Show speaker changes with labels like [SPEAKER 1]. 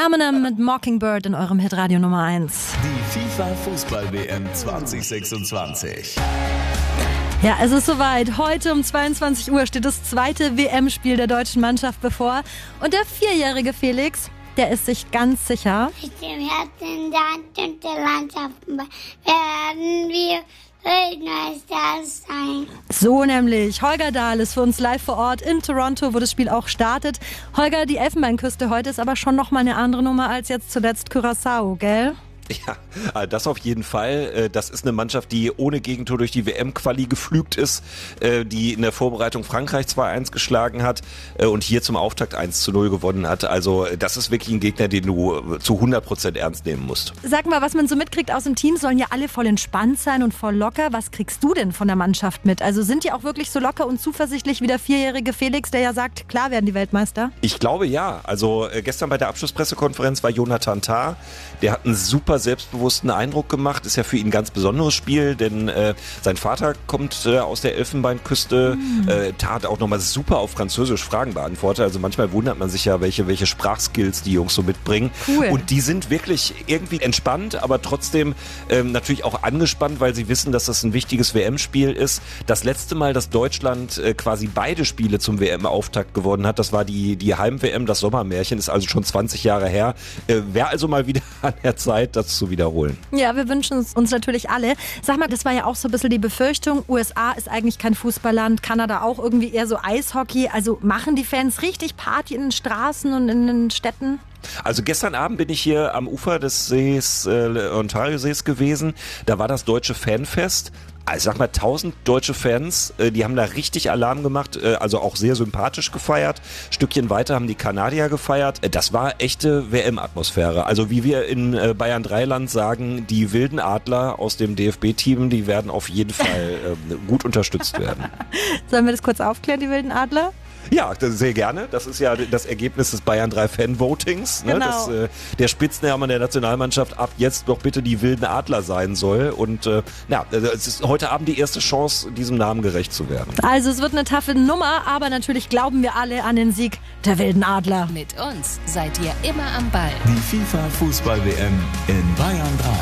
[SPEAKER 1] Eminem mit Mockingbird in eurem Hitradio Nummer 1.
[SPEAKER 2] Die FIFA-Fußball-WM 2026.
[SPEAKER 1] Ja, es ist soweit. Heute um 22 Uhr steht das zweite WM-Spiel der deutschen Mannschaft bevor. Und der 4-jährige Felix, der ist sich ganz sicher.
[SPEAKER 3] Mit dem Herzen der Hand und der Landschaften werden wir Weltmeister sein.
[SPEAKER 1] So nämlich. Holger Dahl ist für uns live vor Ort in Toronto, wo das Spiel auch startet. Holger, die Elfenbeinküste heute ist aber schon nochmal eine andere Nummer als jetzt zuletzt Curaçao, gell?
[SPEAKER 4] Ja, das auf jeden Fall. Das ist eine Mannschaft, die ohne Gegentor durch die WM-Quali geflügt ist, die in der Vorbereitung Frankreich 2-1 geschlagen hat und hier zum Auftakt 1-0 gewonnen hat. Also das ist wirklich ein Gegner, den du zu 100% ernst nehmen musst.
[SPEAKER 1] Sag mal, was man so mitkriegt aus dem Team, sollen ja alle voll entspannt sein und voll locker. Was kriegst du denn von der Mannschaft mit? Also sind die auch wirklich so locker und zuversichtlich wie der 4-jährige Felix, der ja sagt, klar werden die Weltmeister?
[SPEAKER 4] Ich glaube ja. Also gestern bei der Abschlusspressekonferenz war Jonathan Tah. Der hat einen super selbstbewussten Eindruck gemacht. Ist ja für ihn ein ganz besonderes Spiel, denn sein Vater kommt aus der Elfenbeinküste. Tah hat auch nochmal super auf Französisch Fragen beantwortet. Also manchmal wundert man sich ja, welche Sprachskills die Jungs so mitbringen.
[SPEAKER 1] Cool.
[SPEAKER 4] Und die sind wirklich irgendwie entspannt, aber trotzdem natürlich auch angespannt, weil sie wissen, dass das ein wichtiges WM-Spiel ist. Das letzte Mal, dass Deutschland quasi beide Spiele zum WM-Auftakt gewonnen hat, das war die Heim-WM, das Sommermärchen, ist also schon 20 Jahre her. Wäre also mal wieder an der Zeit, das zu wiederholen.
[SPEAKER 1] Ja, wir wünschen es uns natürlich alle. Sag mal, das war ja auch so ein bisschen die Befürchtung, USA ist eigentlich kein Fußballland, Kanada auch irgendwie eher so Eishockey. Also machen die Fans richtig Party in den Straßen und in den Städten?
[SPEAKER 4] Also gestern Abend bin ich hier am Ufer des Sees, Ontario-Sees gewesen. Da war das deutsche Fanfest. Also sag mal, 1000 deutsche Fans, die haben da richtig Alarm gemacht, also auch sehr sympathisch gefeiert. Stückchen weiter haben die Kanadier gefeiert. Das war echte WM-Atmosphäre. Also wie wir in Bayern Dreiland sagen, die wilden Adler aus dem DFB-Team, die werden auf jeden Fall gut unterstützt werden.
[SPEAKER 1] Sollen wir das kurz aufklären, die wilden Adler?
[SPEAKER 4] Ja, sehr gerne. Das ist ja das Ergebnis des Bayern 3 Fan-Votings, ne?
[SPEAKER 1] Genau.
[SPEAKER 4] Dass der Spitzname der Nationalmannschaft ab jetzt doch bitte die wilden Adler sein soll. Und es ist heute Abend die erste Chance, diesem Namen gerecht zu werden.
[SPEAKER 1] Also es wird eine taffe Nummer, aber natürlich glauben wir alle an den Sieg der wilden Adler.
[SPEAKER 5] Mit uns seid ihr immer am Ball.
[SPEAKER 2] Die FIFA-Fußball-WM in Bayern 3.